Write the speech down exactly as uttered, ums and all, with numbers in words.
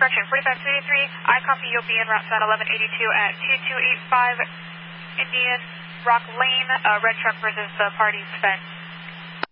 correction, forty-five two eighty-three, I copy, you'll be en route to that eleven eighty-two at two two eight five Indian Rock Lane, uh, red truck versus the party spent.